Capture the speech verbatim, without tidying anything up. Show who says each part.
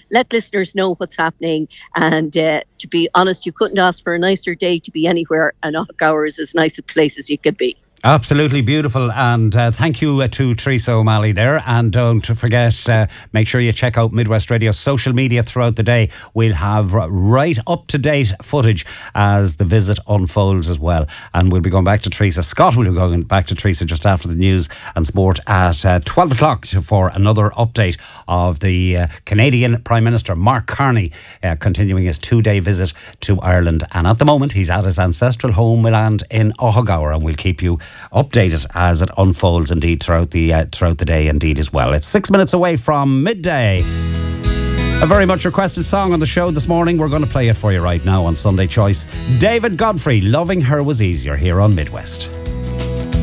Speaker 1: let listeners know what's happening. And uh, to be honest, you couldn't ask for a nicer day to be anywhere, and Oghagowra is as nice a place as you could be.
Speaker 2: Absolutely beautiful, and uh, thank you uh, to Teresa O'Malley there. And don't forget, uh, make sure you check out Midwest Radio's social media throughout the day. We'll have right up to date footage as the visit unfolds as well. And we'll be going back to Teresa. Scott will be going back to Teresa just after the news and sport at uh, twelve o'clock for another update of the uh, Canadian Prime Minister Mark Carney uh, continuing his two-day visit to Ireland. And at the moment, he's at his ancestral homeland in Oghagowra, and we'll keep you updated as it unfolds indeed throughout the uh, throughout the day indeed as well. It's six minutes away from midday. A very much requested song on the show this morning. We're going to play it for you right now on Sunday Choice. David Godfrey, Loving Her Was Easier, here on Midwest.